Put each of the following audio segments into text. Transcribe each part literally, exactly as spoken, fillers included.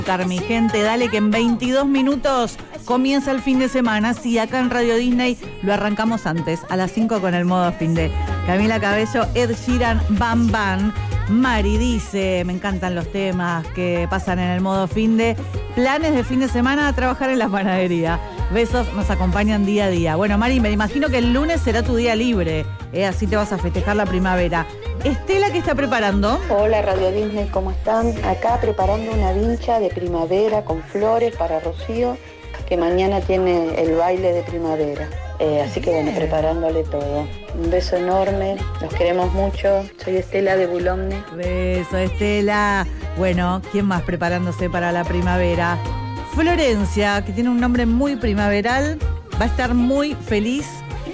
Mi gente, dale que en veintidós minutos comienza el fin de semana. Sí, acá en Radio Disney lo arrancamos antes, a las cinco con el modo fin de Camila Cabello, Ed Sheeran, Bam Bam. Mari dice, me encantan los temas que pasan en el modo fin de. Planes de fin de semana a trabajar en la panadería. Besos, nos acompañan día a día. Bueno, Mari, me imagino que el lunes será tu día libre, ¿eh? Así te vas a festejar la primavera. Estela, ¿qué está preparando? Hola Radio Disney, ¿cómo están? Acá preparando una vincha de primavera con flores para Rocío, que mañana tiene el baile de primavera. Eh, así que bueno, preparándole todo. Un beso enorme, los queremos mucho. Soy Estela de Boulogne. Beso, Estela. Bueno, ¿quién más preparándose para la primavera? Florencia, que tiene un nombre muy primaveral, va a estar muy feliz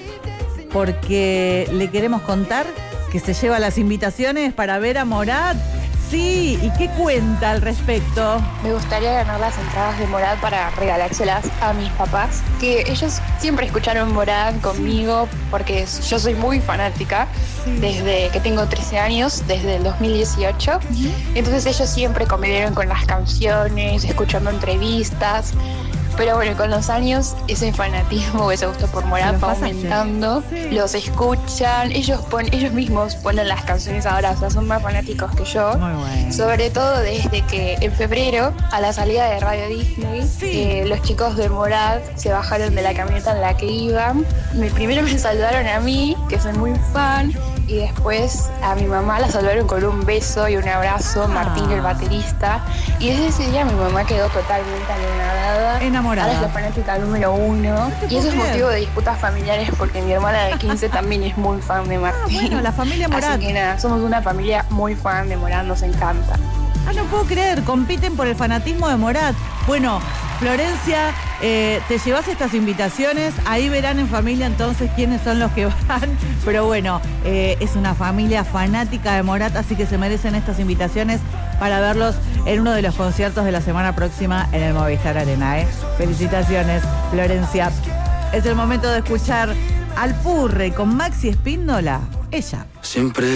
porque le queremos contar que se lleva las invitaciones para ver a Morat. Sí, ¿y qué cuenta al respecto? Me gustaría ganar las entradas de Morat para regalárselas a mis papás, que ellos siempre escucharon Morat conmigo porque yo soy muy fanática desde que tengo trece años, desde el dos mil dieciocho. Entonces ellos siempre convivieron con las canciones, escuchando entrevistas. Pero bueno, con los años ese fanatismo, ese gusto por Morat va aumentando, sí. Los escuchan, ellos pon, ellos mismos ponen las canciones ahora, o sea, son más fanáticos que yo. Muy bueno. Sobre todo desde que en febrero, a la salida de Radio Disney, sí. eh, los chicos de Morat se bajaron de la camioneta en la que iban. Primero me saludaron a mí, que soy muy fan, y después a mi mamá la saludaron con un beso y un abrazo, ah. Martín, el baterista. Y desde ese día mi mamá quedó totalmente anonadada. Enamorada. Ahora es la fanática número uno. Y eso es motivo de disputas familiares porque mi hermana de quince también es muy fan de Martín. Ah, bueno, la familia Morat. Así que nada, somos una familia muy fan de Morat, nos encanta. Ah, no puedo creer, compiten por el fanatismo de Morat. Bueno, Florencia, eh, te llevas estas invitaciones, ahí verán en familia entonces quiénes son los que van, pero bueno, eh, es una familia fanática de Morat, así que se merecen estas invitaciones para verlos en uno de los conciertos de la semana próxima en el Movistar Arena, ¿eh? Felicitaciones, Florencia. Es el momento de escuchar Alpurre con Maxi Espíndola, ella. Siempre